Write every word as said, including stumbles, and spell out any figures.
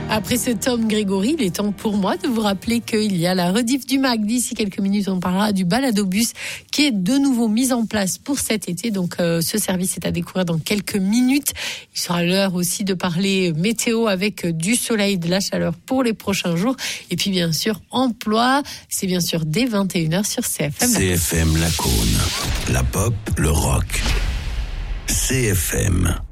Après ce Tom Grégory, il est temps pour moi de vous rappeler qu'il y a la rediff du M A C. D'ici quelques minutes, on parlera du baladobus qui est de nouveau mis en place pour cet été. Donc, euh, ce service est à découvrir dans quelques minutes. Il sera l'heure aussi de parler météo avec du soleil, de la chaleur pour les prochains jours. Et puis, bien sûr, emploi. C'est bien sûr dès vingt et une heures sur C F M. C F M Lacaune. La pop, le rock. C F M.